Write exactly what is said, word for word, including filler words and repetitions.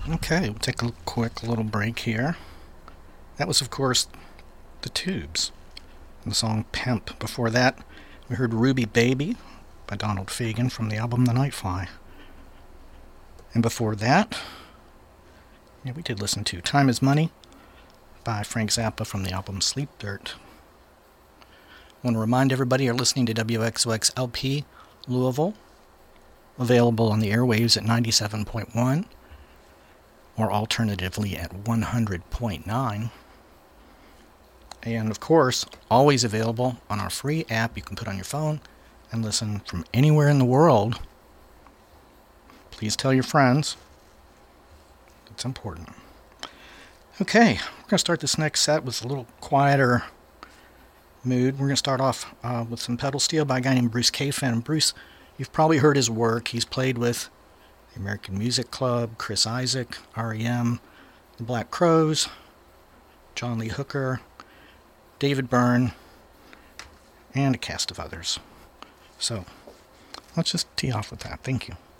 Okay, we'll take a quick little break here. That was, of course, The Tubes, and the song Pimp. Before that, we heard Ruby Baby by Donald Fagen from the album The Nightfly. And before that, yeah, we did listen to Time is Money by Frank Zappa from the album Sleep Dirt. I want to remind everybody you're listening to W X O X L P Louisville, available on the airwaves at ninety-seven point one, or alternatively at one hundred point nine. And of course, always available on our free app you can put on your phone and listen from anywhere in the world. Please tell your friends. It's important. Okay, we're going to start this next set with a little quieter mood. We're going to start off uh, with some pedal steel by a guy named Bruce Kafen. And Bruce, you've probably heard his work. He's played with the American Music Club, Chris Isaak, R E M, the Black Crowes, John Lee Hooker, David Byrne, and a cast of others. So, let's just tee off with that. Thank you.